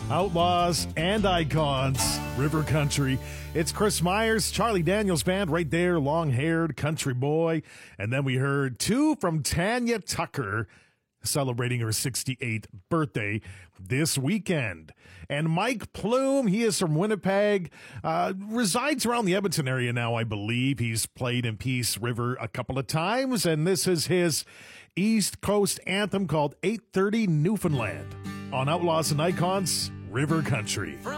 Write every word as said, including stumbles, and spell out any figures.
Outlaws and Icons, River Country. It's Chris Myers, Charlie Daniels Band right there, long-haired country boy. And then we heard two from Tanya Tucker, celebrating her sixty-eighth birthday this weekend. And Mike Plume, he is from Winnipeg, uh, resides around the Edmonton area now, I believe. He's played in Peace River a couple of times, and this is his East Coast anthem called eight thirty Newfoundland on Outlaws and Icons, River Country. From